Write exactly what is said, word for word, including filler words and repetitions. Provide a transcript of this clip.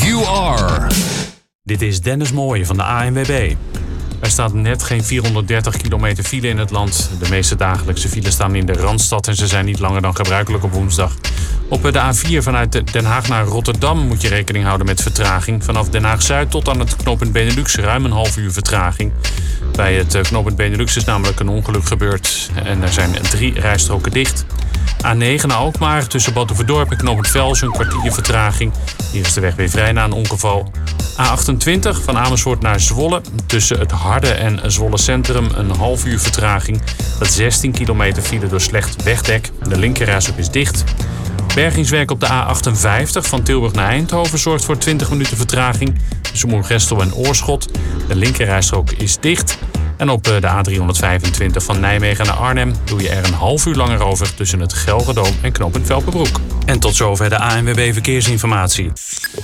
you are. Dit is Dennis Mooij van de A N W B. Er staat net geen vierhonderddertig kilometer file in het land. De meeste dagelijkse files staan in de Randstad en ze zijn niet langer dan gebruikelijk op woensdag. Op de A vier vanuit Den Haag naar Rotterdam moet je rekening houden met vertraging. Vanaf Den Haag-Zuid tot aan het knooppunt Benelux ruim een half uur vertraging. Bij het knooppunt Benelux is namelijk een ongeluk gebeurd en er zijn drie rijstroken dicht. A negen naar Alkmaar tussen Batuverdorp en knooppunt Velsen een kwartier vertraging. Hier is de weg weer vrij na een ongeval. A achtentwintig van Amersfoort naar Zwolle tussen het Harde en Zwolle Centrum een half uur vertraging. Dat zestien kilometer file door slecht wegdek. De linkerrijstrook is dicht. Bergingswerk op de A achtenvijftig van Tilburg naar Eindhoven zorgt voor twintig minuten vertraging tussen Moergestel en Oorschot. De linkerrijstrook is dicht. En op de A driehonderdvijfentwintig van Nijmegen naar Arnhem doe je er een half uur langer over tussen het Gelredome en knooppunt Velperbroek. En tot zover de A N W B Verkeersinformatie.